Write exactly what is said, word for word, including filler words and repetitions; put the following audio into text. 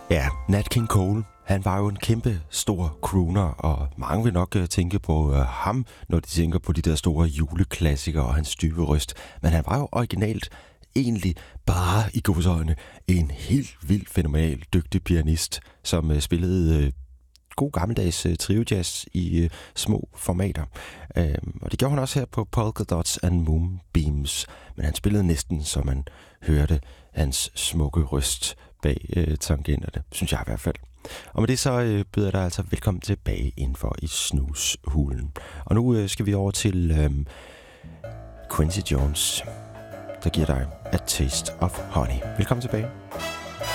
Ja, Nat King Cole, han var jo en kæmpe stor crooner, og mange vil nok uh, tænke på uh, ham, når de tænker på de der store juleklassikere og hans dybe røst. Men han var jo originalt egentlig bare i gåseøjne en helt vildt fænomenal dygtig pianist, som uh, spillede uh, god gammeldags uh, trio-jazz i uh, små formater. Uh, og det gjorde han også her på Polka Dots and Moonbeams, men han spillede næsten, som man hørte hans smukke røst bag øh, tangenterne, synes jeg i hvert fald. Og med det så øh, byder der altså velkommen tilbage indenfor i snushulen. Og nu øh, skal vi over til øh, Quincy Jones, der giver dig A Taste of Honey. Velkommen tilbage.